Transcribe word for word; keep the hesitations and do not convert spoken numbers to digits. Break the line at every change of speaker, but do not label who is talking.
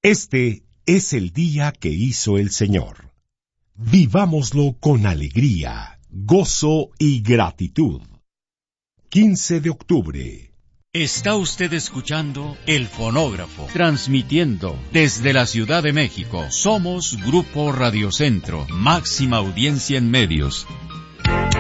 Este es el día que hizo el Señor. Vivámoslo con alegría, gozo y gratitud. quince de octubre.
Está usted escuchando El Fonógrafo, transmitiendo desde la Ciudad de México. Somos Grupo Radio Centro, máxima audiencia en medios.